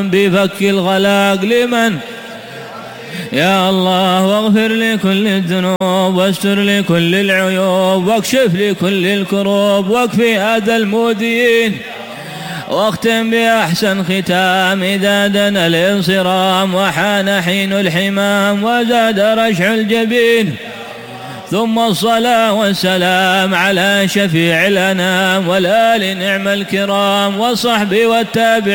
بفك الغلاق لمن يا الله، واغفر لكل الذنوب واستر لكل العيوب واكشف لكل الكروب واكفي أذى المؤذين، واختم بأحسن ختام إذا دنا الانصرام وحان حين الحمام وزاد رشح الجبين. ثم الصلاة والسلام على شفيع الأنام والآل نعم الكرام والصحب والتابعين.